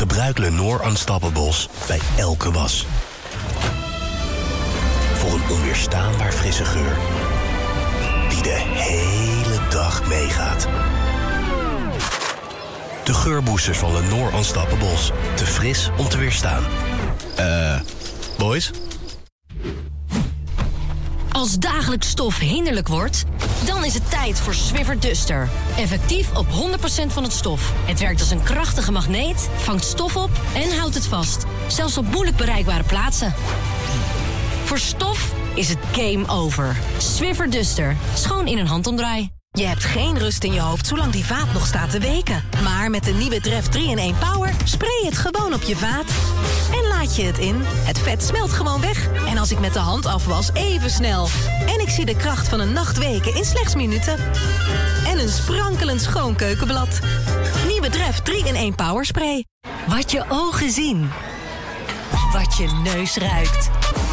Gebruik Lenor Unstoppables bij elke was. Voor een onweerstaanbaar frisse geur die de hele dag meegaat. De geurboosters van Lenor Unstoppables. Te fris om te weerstaan. Boys? Als dagelijks stof hinderlijk wordt, dan is het tijd voor Swiffer Duster. Effectief op 100% van het stof. Het werkt als een krachtige magneet, vangt stof op en houdt het vast. Zelfs op moeilijk bereikbare plaatsen. Voor stof is het game over. Swiffer Duster. Schoon in een handomdraai. Je hebt geen rust in je hoofd zolang die vaat nog staat te weken. Maar met de nieuwe Dreft 3-in-1 Power spray je het gewoon op je vaat. En laat je het in. Het vet smelt gewoon weg. En als ik met de hand afwas, even snel. En ik zie de kracht van een nacht weken in slechts minuten. En een sprankelend schoon keukenblad. Nieuwe Dreft 3-in-1 Power Spray. Wat je ogen zien. Wat je neus ruikt.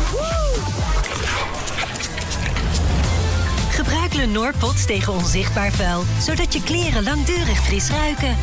Gebruik Lenor Pots tegen onzichtbaar vuil, zodat je kleren langdurig fris ruiken.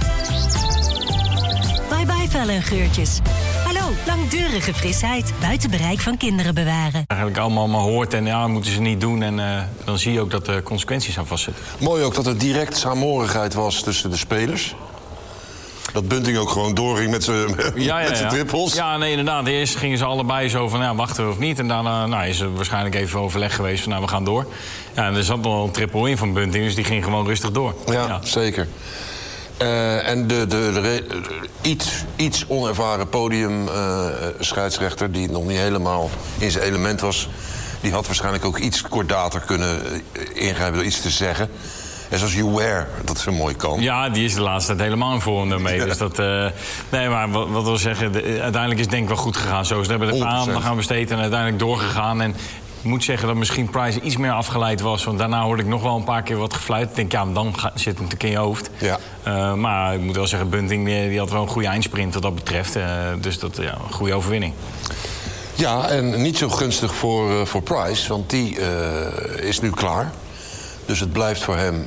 Bye bye vuil en geurtjes. Hallo, langdurige frisheid. Buiten bereik van kinderen bewaren. Eigenlijk allemaal maar hoort en ja, moeten ze niet doen. En dan zie je ook dat er consequenties aan vastzitten. Mooi ook dat er direct saamhorigheid was tussen de spelers. Dat Bunting ook gewoon doorging met zijn trippels. Ja, nee, inderdaad. Eerst gingen ze allebei zo van, ja, wachten we of niet. En daarna is er waarschijnlijk even overleg geweest van, nou, we gaan door. Ja, en er zat nog een triple in van Bunting, dus die ging gewoon rustig door. Ja. Zeker. En de iets onervaren podiumscheidsrechter, die nog niet helemaal in zijn element was, die had waarschijnlijk ook iets kordater kunnen ingrijpen door iets te zeggen. En zoals Joubert, dat zo mooi kan. Ja, die is de laatste tijd helemaal in vorm daarmee. Ja. Dus dat, nee, maar wat wil zeggen, uiteindelijk is het denk ik wel goed gegaan. Zo, ze hebben het aan, dan gaan we steeds en uiteindelijk doorgegaan. En ik moet zeggen dat misschien Price iets meer afgeleid was. Want daarna hoorde ik nog wel een paar keer wat gefluit. Ik denk, ja, dan zit het natuurlijk in je hoofd. Ja. Maar ik moet wel zeggen, Bunting die had wel een goede eindsprint wat dat betreft. Dus dat, ja, een goede overwinning. Ja, en niet zo gunstig voor Price, want die is nu klaar. Dus het blijft voor hem,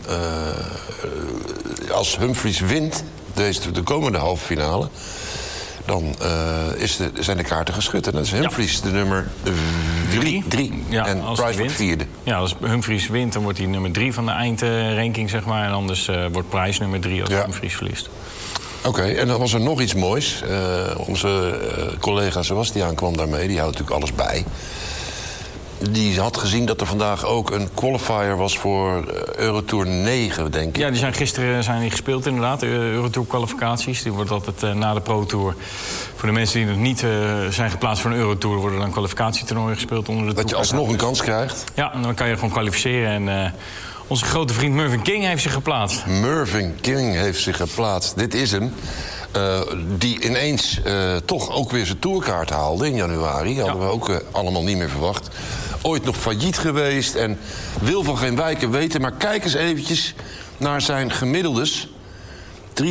als Humphries wint de komende halve finale, dan zijn de kaarten geschud. En dan is Humphries de nummer 3 ja, en Price wordt vierde. Ja, als Humphries wint, dan wordt hij nummer 3 van de eindranking, zeg maar. En anders wordt Price nummer 3 als Humphries verliest. Oké, en dan was er nog iets moois. Onze collega Sebastiaan kwam daarmee, die houdt natuurlijk alles bij. Die had gezien dat er vandaag ook een qualifier was voor Eurotour 9, denk ik. Ja, die zijn gisteren gespeeld inderdaad, Eurotour-kwalificaties. Die wordt altijd na de Pro Tour. Voor de mensen die nog niet zijn geplaatst voor een Eurotour, worden dan kwalificatietoernooien gespeeld onder de dat je alsnog een kans krijgt? Ja, en dan kan je gewoon kwalificeren. En onze grote vriend Mervyn King heeft zich geplaatst. Mervyn King heeft zich geplaatst. Dit is hem. Die ineens toch ook weer zijn tourkaart haalde in januari. Hadden we ook allemaal niet meer verwacht. Ooit nog failliet geweest en wil van geen wijken weten. Maar kijk eens eventjes naar zijn gemiddeldes. 73,4, 87,3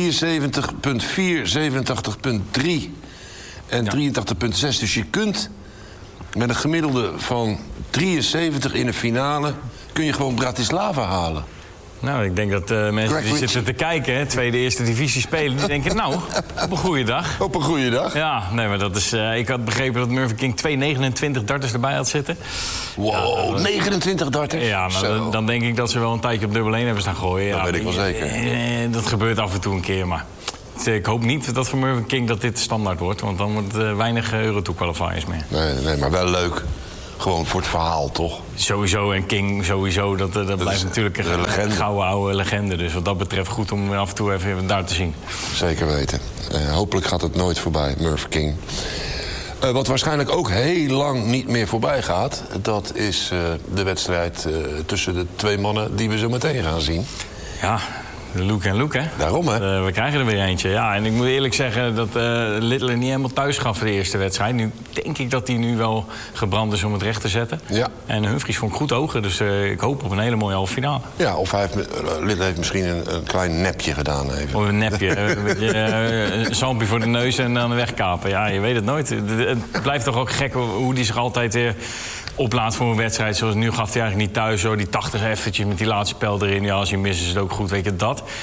en 83,6. Dus je kunt met een gemiddelde van 73 in de finale, kun je gewoon Bratislava halen. Nou, ik denk dat mensen die zitten te kijken, hè, tweede, eerste divisie spelen, die denken, nou, op een goede dag. Op een goede dag? Ja, nee, maar dat is. Ik had begrepen dat Mervyn King 2,29 darters erbij had zitten. Wow, 29 darters? Ja, maar dan denk ik dat ze wel een tijdje op dubbel 1 hebben staan gooien. Dat weet ik wel zeker. Dat gebeurt af en toe een keer, maar ik hoop niet dat voor Mervyn King dat dit standaard wordt, want dan wordt het weinig Eurotour-qualifiers meer. Nee, maar wel leuk. Gewoon voor het verhaal, toch? Sowieso, en King sowieso, dat blijft natuurlijk een gouden oude legende. Dus wat dat betreft goed om af en toe even daar te zien. Zeker weten. Hopelijk gaat het nooit voorbij, Merv King. Wat waarschijnlijk ook heel lang niet meer voorbij gaat, dat is de wedstrijd tussen de twee mannen die we zo meteen gaan zien. Ja, Luke en Luke, hè? Daarom, hè? We krijgen er weer eentje. Ja, en ik moet eerlijk zeggen dat Littler niet helemaal thuis gaf voor de eerste wedstrijd. Nu denk ik dat hij nu wel gebrand is om het recht te zetten. Ja. En Humphries vond ik goed ogen, dus ik hoop op een hele mooie halve finale. Ja, of Littler heeft misschien een klein nepje gedaan even. Of een nepje, een zampje voor de neus en dan wegkapen. Ja, je weet het nooit. Het blijft toch ook gek hoe die zich altijd weer oplaat voor een wedstrijd. Zoals nu gaf hij eigenlijk niet thuis, zo die 80 eventjes met die laatste pijl erin. Ja, als je mist is het ook goed, weet je dat.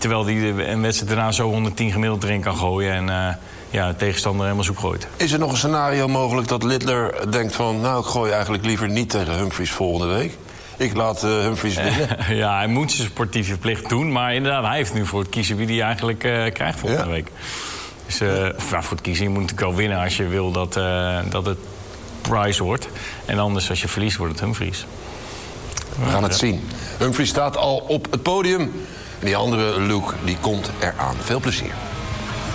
Terwijl hij een wedstrijd daarna zo 110 gemiddeld erin kan gooien. En de tegenstander helemaal zoek gooit. Is er nog een scenario mogelijk dat Littler denkt van... nou, ik gooi eigenlijk liever niet tegen Humphries volgende week? Ik laat Humphries winnen. Ja, hij moet zijn sportieve plicht doen. Maar inderdaad, hij heeft nu voor het kiezen wie hij eigenlijk krijgt volgende week. Dus voor het kiezen, je moet natuurlijk wel winnen als je wil dat het Price wordt. En anders, als je verliest, wordt het Humphries. We gaan het zien. Humphries staat al op het podium. En die andere Luke, die komt eraan. Veel plezier.